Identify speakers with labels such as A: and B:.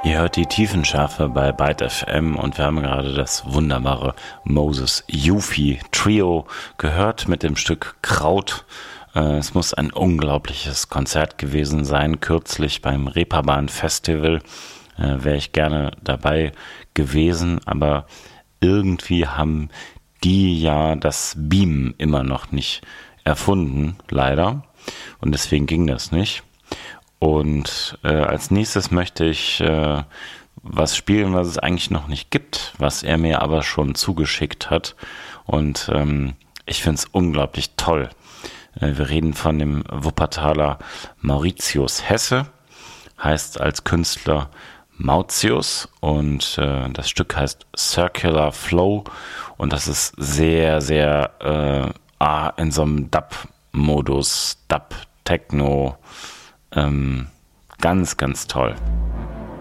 A: Ihr hört die Tiefenschärfe bei Byte FM und wir haben gerade das wunderbare Moses Yufi Trio gehört mit dem Stück Kraut. Es muss ein unglaubliches Konzert gewesen sein, kürzlich beim Reeperbahn Festival. Wäre ich gerne dabei gewesen, aber irgendwie haben die ja das Beamen immer noch nicht erfunden, leider. Und deswegen ging das nicht. Und als nächstes möchte ich was spielen, was es eigentlich noch nicht gibt, was er mir aber schon zugeschickt hat. Und ich finde es unglaublich toll. Wir reden von dem Wuppertaler Mauritius Hesse, heißt als Künstler Mautius und das Stück heißt Circular Flow und das ist sehr, sehr in so einem Dub-Modus, Dub-Techno, ganz, ganz toll.